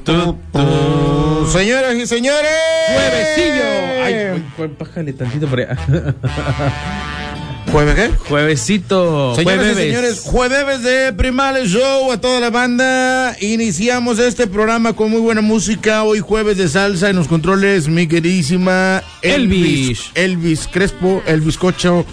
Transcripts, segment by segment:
Señoras y señores, ¡Juevesillo! Ay, bájale tantito por allá. ¿Jueves qué? Juevesito. Señoras y señores, jueves de Primales Show a toda la banda. Iniciamos este programa con muy buena música. Hoy jueves de salsa en los controles, mi queridísima Elvis Crespo, Elvis Cocho.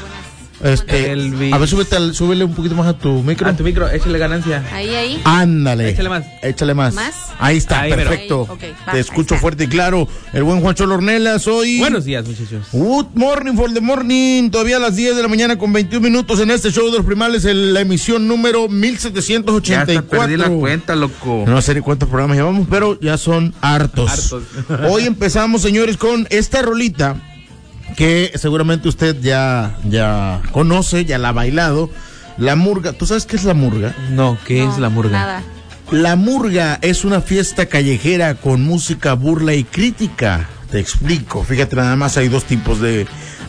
Elvis. A ver, súbele un poquito más a tu micro. A tu micro, échale ganancia. Ahí. Ándale. Échale más. ¿Más? Ahí está, Ahí, perfecto. Ahí, okay, Te escucho fuerte y claro. El buen Juancho Lornelas hoy. Buenos días, muchachos. Good morning for the morning. Todavía a las 10 de la mañana con 21 minutos en este show de los Primales, en la emisión número 1784. Ya hasta perdí la cuenta, loco. No sé ni cuántos programas llevamos, pero ya son hartos. Hoy empezamos, señores, con esta rolita que seguramente usted ya conoce, ya la ha bailado. La murga. ¿Tú sabes qué es la murga? No, ¿qué es la murga? Nada. La murga es una fiesta callejera con música, burla y crítica. Te explico. Fíjate, nada más hay dos tipos de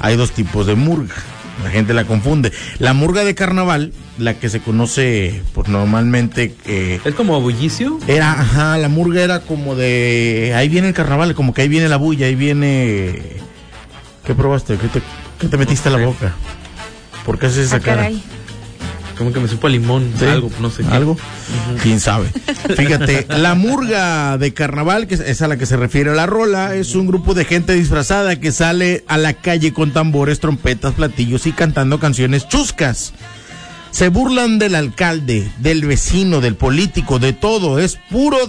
murga. La gente la confunde. La murga de carnaval, la que se conoce pues normalmente ¿Es como bullicio? la murga era como de ahí viene el carnaval, como que ahí viene la bulla, ahí viene. ¿Qué probaste? ¿Qué te metiste a la boca? ¿Por qué haces esa cara? Caray. Como que me supo a limón, ¿Sí? algo, no sé qué. ¿Algo? ¿Quién sabe? Fíjate, la murga de carnaval, que es a la que se refiere la rola, es un grupo de gente disfrazada que sale a la calle con tambores, trompetas, platillos y cantando canciones chuscas. Se burlan del alcalde, del vecino, del político, de todo. Es puro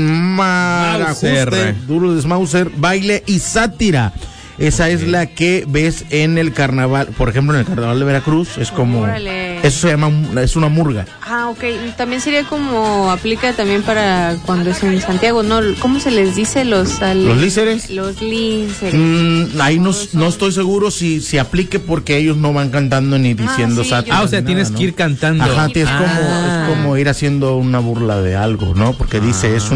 desmarajuste, duro desmauser, baile y sátira. Esa es la que ves en el carnaval, por ejemplo, en el carnaval de Veracruz, es como, Órale. eso se llama, es una murga. Ok. También sería como, aplica también para cuando es en Santiago, ¿no? ¿Cómo se les dice ¿Los líceres? Los líceres. Ahí no estoy seguro si aplique porque ellos no van cantando ni diciendo sí, sátira. o sea, tienes que ir cantando. Ajá, es como ir haciendo una burla de algo, ¿no? Porque dice, es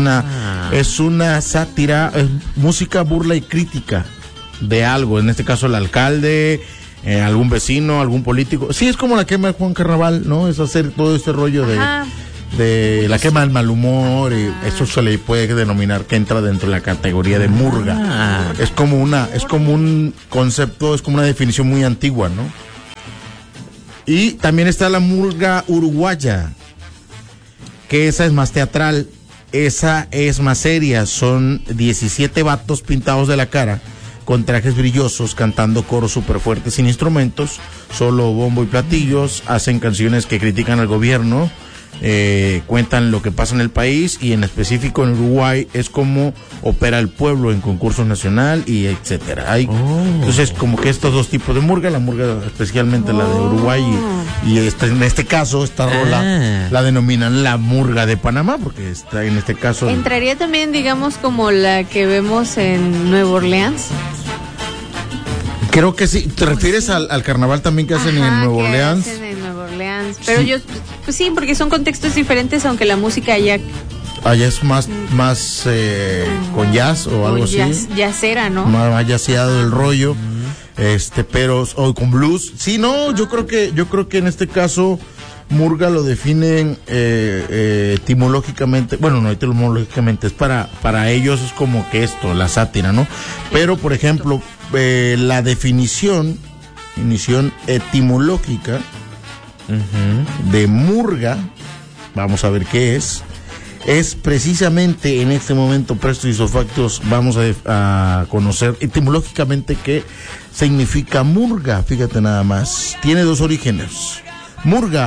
una sátira, es música, burla y crítica de algo, en este caso el alcalde, algún vecino, algún político. Sí, es como la quema de Juan Carnaval, ¿no? Es hacer todo este rollo de la quema del mal humor, y eso se le puede denominar que entra dentro de la categoría de murga. Es como un concepto, es como una definición muy antigua, ¿no? Y también está la murga uruguaya, que esa es más teatral, esa es más seria, son 17 vatos pintados de la cara, con trajes brillosos, cantando coros súper fuertes sin instrumentos, solo bombo y platillos, hacen canciones que critican al gobierno, cuentan lo que pasa en el país, y en específico en Uruguay es como opera el pueblo en concursos nacional y etcétera. Entonces como que estos dos tipos de murga, la murga especialmente la de Uruguay y en este caso esta rola la denominan la murga de Panamá, porque está en este caso. ¿Entraría también, digamos, como la que vemos en Nueva Orleans? Creo que sí. ¿Te refieres al carnaval también que hacen en Nueva Orleans? Hacen en Nueva Orleans. Pero sí. Pues sí, porque son contextos diferentes, aunque la música allá es más con jazz o algo así. Jazzera, ¿no? Más jazzeado el rollo. Pero o con blues. Sí, no, yo creo que en este caso murga lo definen etimológicamente, bueno, no etimológicamente, es para ellos es como que esto, la sátira, ¿no? Pero por ejemplo, la definición etimológica de murga, vamos a ver qué es precisamente en este momento, presto y factos, vamos a conocer etimológicamente qué significa murga. Fíjate nada más, tiene dos orígenes. Murga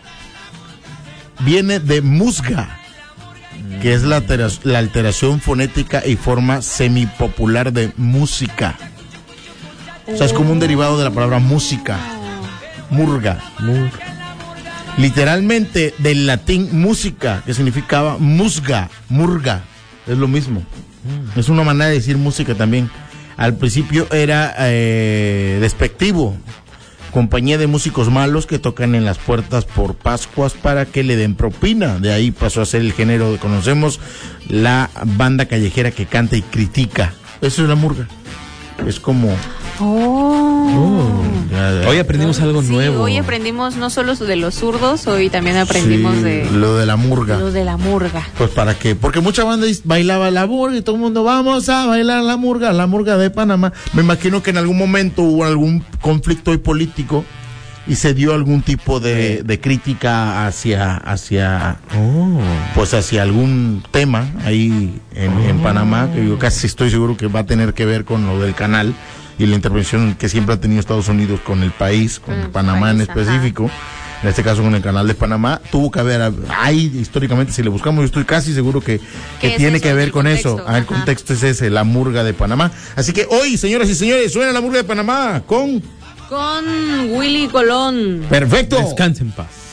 viene de musga, que es la alteración fonética y forma semipopular de música. O sea, es como un derivado de la palabra música. Murga. Literalmente del latín música, que significaba musga, murga. Es lo mismo. Es una manera de decir música también. Al principio era despectivo. Compañía de músicos malos que tocan en las puertas por Pascuas para que le den propina. De ahí pasó a ser el género que conocemos, la banda callejera que canta y critica. Eso es la murga. Es como Hoy aprendimos algo nuevo. Hoy aprendimos no solo de los zurdos, hoy también aprendimos de lo de la murga. Lo de la murga. Pues para qué, porque mucha banda bailaba la murga y todo el mundo vamos a bailar la murga de Panamá. Me imagino que en algún momento hubo algún conflicto hoy político y se dio algún tipo de crítica hacia pues hacia algún tema ahí en Panamá, que yo casi estoy seguro que va a tener que ver con lo del canal y la intervención que siempre ha tenido Estados Unidos con el país, con Panamá en específico, en este caso con el canal de Panamá. Tuvo que haber, históricamente, si le buscamos, yo estoy casi seguro que tiene que ver con eso. El contexto es ese, la murga de Panamá. Así que hoy, señoras y señores, suena la murga de Panamá con Willy Colón. Perfecto. Descansen en paz.